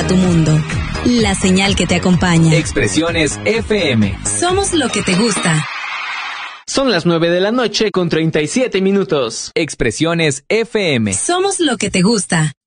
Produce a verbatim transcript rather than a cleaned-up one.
tu mundo. La señal que te acompaña. Expresiones F M. Somos lo que te gusta. Son las nueve de la noche con treinta y siete minutos. Expresiones F M. Somos lo que te gusta.